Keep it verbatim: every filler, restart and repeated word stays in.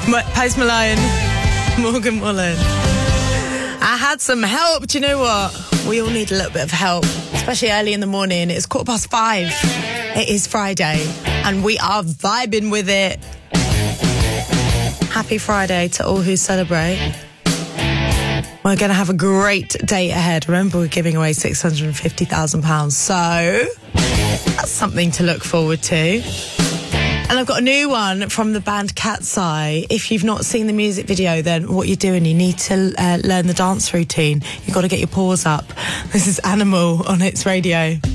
Post Malone, Morgan Wallen. I had some help. Do you know what? We all need a little bit of help, especially early in the morning. It's quarter past five. It is Friday, and we are vibing with it. Happy Friday to all who celebrate. We're going to have a great day ahead. Remember, we're giving away six hundred fifty thousand pounds, so that's something to look forward to. And I've got a new one from the band Cat's Eye. If you've not seen the music video, then what you're doing, you need to uh, learn the dance routine. You've got to get your paws up. This is Animal on Hits Radio.